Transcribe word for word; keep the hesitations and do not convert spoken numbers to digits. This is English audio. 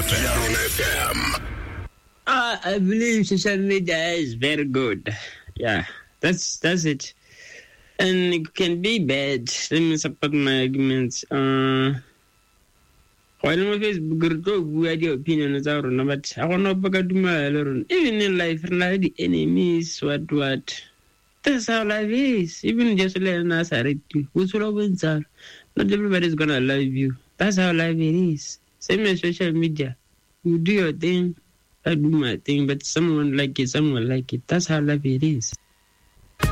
F M. Down F M. Uh, I believe social media is very good. Yeah, that's that's it. And it can be bad. Let me support my arguments. Uh, while on Facebook, we the opinion is out, but I want to even in life, the enemies, what, what. That's how life is. Even just letting us read you. Who's wins are. Not everybody's gonna love you. That's how life it is. Same as social media. You do your thing, I do my thing, but someone like it, someone like it. That's how life it is.